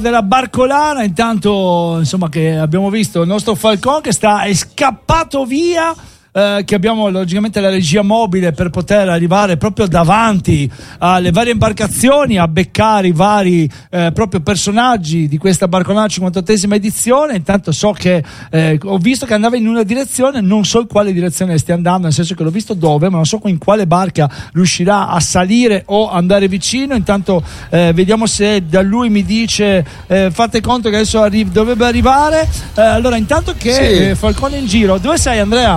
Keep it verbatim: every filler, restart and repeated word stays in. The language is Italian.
della Barcolana. Intanto, insomma, che abbiamo visto il nostro Falcon che sta è scappato via. Eh, che abbiamo logicamente la regia mobile per poter arrivare proprio davanti alle varie imbarcazioni a beccare i vari eh, proprio personaggi di questa Barcolana cinquantottesima edizione. Intanto so che eh, ho visto che andava in una direzione, non so in quale direzione stia andando, nel senso che l'ho visto dove, ma non so in quale barca riuscirà a salire o andare vicino. Intanto eh, vediamo se da lui mi dice eh, fate conto che adesso arri- dovrebbe arrivare. Eh, allora intanto che sì. eh, Falcone in giro, dove sei Andrea?